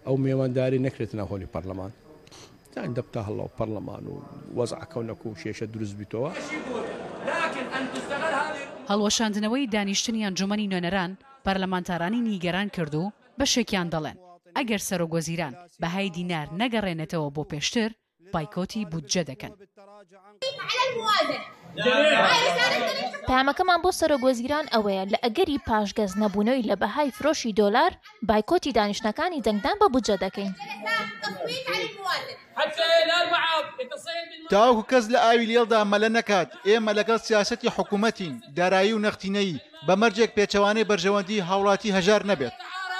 ئەو میێوەنداری نەکرێت ناهۆلی پەرلەمان یان دەبتە هەڵەوە پەرلەمان و وەزعکەونەکە و کێشە دروست بیتەوە. هەڵوەشاندنەوەی دانیشتنی ئەنجومەنی نوێنەران پەرلەمانتارانی نیگەران کرد و بەشێکیان دەڵێن ئەگەر سەرۆکوەزیران بەهای دینار نەگەڕێنێتەوە بۆ پێشتر بایکۆتی بودجە دەکەن. پامەکەمان بۆ سەرۆکوەزیران ئەوەیە لە ئەگەری پاشگەز نەبوونەوەی لە بەهای فرۆشی دۆلار بایکۆتی دانیشتەکانی دەنگدان بە بودجە دەکەین. تاوەکو کەس لە ئاوی لێڵدا مەلە نەکات. ئێمە لەگەڵ سیاسەتی حکوومەتین دارایی و نەختینەیی بە مەرجێک پێچەوانەی بەرژەوەندی هاوڵاتی هەژار نەبێت.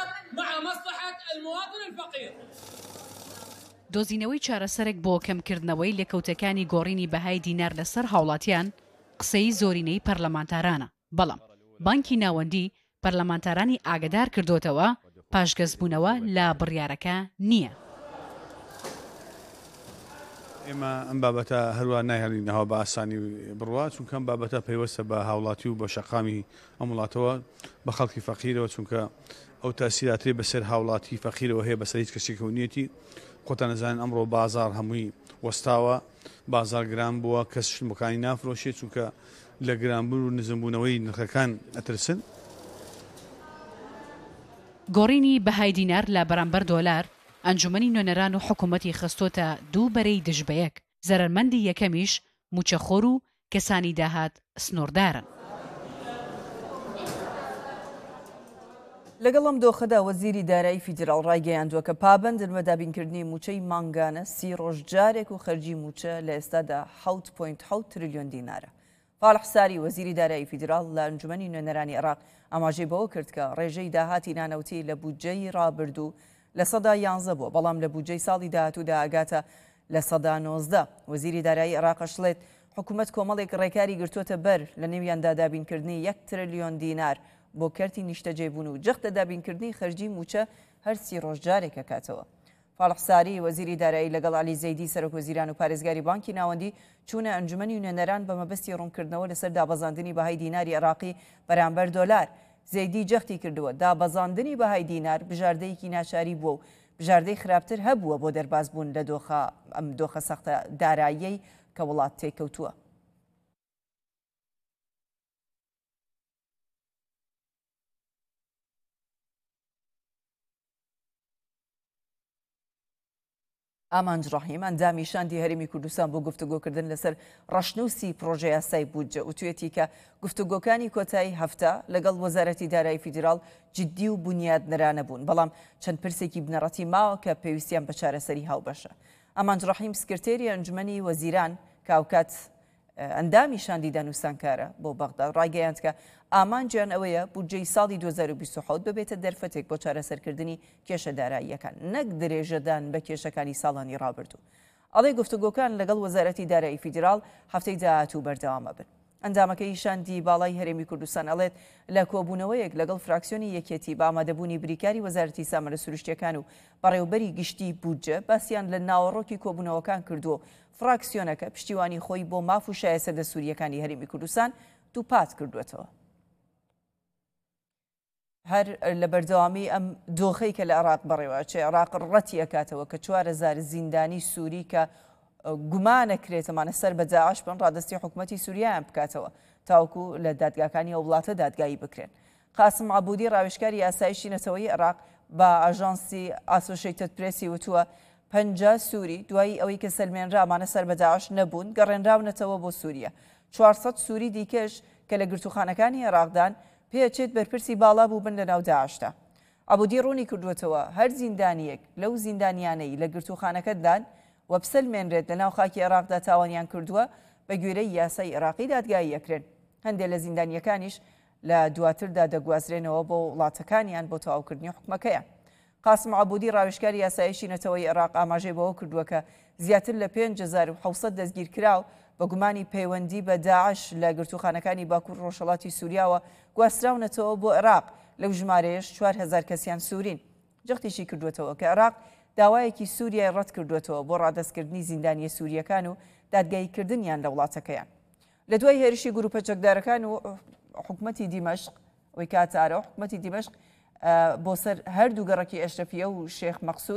دۆزینەوەی چارەسەرێک بۆ کەمکردنەوەی لێکەوتەکانی گۆڕینی بەهای دینار لەسەر هاوڵاتیان قسەی زۆرینەی پەرلەمانتارانە، بەڵام بانکی ناوەندی پەرلەمانتارانی ئاگدار کردوتەوە پاشگەزبوونەوە لە بڕیارەکە نییە. ئێمە ئەم بابەتە هەروە نایهێڵینەوە بە ئاسانی بڕوا، چونکە ئەم بابەتە پەیوەستە بە هاوڵاتی و بە شەقامی ئەم وڵاتەوە بە خەڵکی فەقیرەوە، چونکە ئەو تاسیراتێ بەسەر هاوڵاتی فەقیرەوە هەیە بەسەر هیچ کەسێک نیەتی. خۆتان نەزانن ئەمڕۆ بازار هەمووی وەستاوە، بازار گران بووە، کەس شتمەکانی نافرۆشێت چونکە لە گرانبوون و نزمبوونەوەی نرخەکان ئەترسن. گۆڕینی بەهای دینار لە بەرامبەر دۆلار ئەنجومەنی نوێنەران و حکوومەتی خستۆتە دوو بەرەی دژبەیەک. زەرمەندی یەکەمیش موچەخۆر و کەسانی داهات سنووردارن. لەگەڵ ئەم دۆخەدا وەزیری دارایی فیدراڵ ڕایگەیاندووە کە پابەندن بە دابینکردنی موچەی مانگانە 30 ڕۆژ جارێک و خەرجی موچە لە ئێستادا 7.7 تریلیۆن دینارە. فاڵح ساری وەزیری دارایی فیدراڵ لە ئەنجومەنی نوێنەرانی عێراق ئاماژەی بەوە کرد کە ڕێژەی داهاتی نانەوتی لە بودجەی ڕابردوو لە سەدا 11 بووە، بەڵام لە بودجەی ساڵی داهاتوودا ئاگاتە لە سەدا 19. وەزیری دارایی عێراق ئەشڵێت حکوومەت کۆمەڵێک ڕێکاری گرتووەتە بەر لە نێویاندا دابینکردنی 1 تریلیۆن دینار بۆ کەرتی نیشتەجێبوون و جەختە دابینکردنی خەرجی موچە هەر 30 ڕۆژ جارێک کاتەوە. فاڵح ساری وەزیری دارایی لەگەڵ علی زەیدی سەرۆکوەزیران و پارێزگاری بانکی ناوەندی چوونە ئەنجومەنی نوێنەران بە مەبەستی ڕوونکردنەوە لەسەر دابەزاندنی بەهای دیناری عێراقی بەرامبەر دۆلار. زەیدی جەختی کردووە دابەزاندنی بەهای دینار بژاردەیەکی ناچاری بووە و بژاردەی خراپتر هەبووە بۆ دەرباز بوون لە ئەم دۆخە سەختە داراییەی کە وڵات تێکەوتووە. ئامانج ڕەحیم ئەندامی شاندی هەرێمی کوردستان بۆ گفتوگۆکردن لەسەر ڕەشنووسی پرۆژەی یاسای بودجە و توێتی کە گفتوگۆکانی کۆتایی هەفتە لەگەڵ وەزارەتی دارایی فیدراڵ جددی و بنیادنەرانە بوون، بەڵام چەند پرسێکی بنەڕەتی ماوە کە پێویستیان بە چارەسەری هاوبەشە. ئامانج ڕەحیم سکرتێری ئەنجومەنی وەزیران کاوکات ئەندامی شاندی دانووسانکارە بۆ بەغدا ڕایگەیاند کە ئامانجیان ئەوەیە بودجەی ساڵی 2027 ببێتە دەرفەتێک بۆ چارەسەرکردنی کێشە داراییەکان، نەک درێژەدان بە کێشەکانی ساڵانی ڕابردوو. ئەڵێ گفتوگۆکان لەگەڵ وەزارەتی دارایی فیدراڵ هەفتەی داهاتوو بەردەوامە بن. ئەندامەکەی شاندی باڵای هەرێمی کوردستان ئەڵێت لە کۆبوونەوەیەک لەگەڵ فراکسیۆنی یەکێتی بە ئامادەبوونی بریکاری وەزارەتی سامانە سروشتیەکان و بەڕێوەبەری گشتی بودجە باسییان لە ناوەڕۆکی کۆبوونەوەکان کردووە. فراکسیۆنەکە پشتیوانی خۆی بۆ ماف و شایەسەردە سووریەکانی هەرێمی کوردستان دووپات کردوێتەوە. هەر لە بەردەوامی ئەم دۆخەی کە لە عێراق بەڕێوە چێ عێراق ڕەتی ئەکاتەوە کە 4,000 زیندانی سووری کە گومانەکرێتەمانە سەر بە داعش بن ڕادستی حکوومەتی سووریایان بکاتەوە تاوکو لە دادگاکانی ئەو وڵاتە دادگایی بکرێن. قاسم عەبوودی ڕاوێژکاری یاسایشی نەتەوەیی عێراق بە ئاژانسی ئاسۆشیێتد پرێسی وتووە 50 سووری دوای ئەوەی کە سەلمێنرامانە سەر بە داعش نەبوون گەڕێنراونەتەوە بۆ سووریا. 400 سووری دیکەش کە لە گرتوخانەکانی عێراقدان پێچێت بەرپرسی باڵا بوو بن لە ناو داعشدا. عەبوودی ڕوونی کردوێتەوە هەر زیندانیەک لەو زیندانیانەی لە گرتوخانەکەدان و بسەلمێنرێت لە ناو خاکی عێراقدا تاوانیان کردووە بە گوێرەی یاسای عێراقی دادگایی یەکرێن. هەندێک لە زیندانیەکانیش لە دواتردا دەگوازرێنەوە بۆ وڵاتەکانیان بۆ تەواوکردنی حکومەکەیان. قاسم عەبوودی ڕاوێژکاری یاسایشی نەتەوەی عێراق ئاماژەی بەوە کردووە کە زیاتر لە 5700 دەستگیر کراو بە گومانی پەیوەندی بە داعش لە گرتوخانەکانی باکوور ڕۆژهەڵاتی سووریاوە گواستراونەتەوە بۆ عێراق. لەو ژمارەیەش 4000 کەسیان سوورین. جەختیشی کردوێتەوە کە عێراق داوایەکی سووریای ڕەت کردوێتەوە بۆ ڕادەستکردنی زیندانیە سووریەکان و دادگاییکردنیان لە وڵاتەکەیان. لە دوای هێرشی گروپە چەکدارەکان و حکوومەتی دیمەشق وەی کاتارە حکوومەتی دیمەشق بۆ سەر هەردوو گەڕەکی ئەشرەفیە و شێخ مەقسوود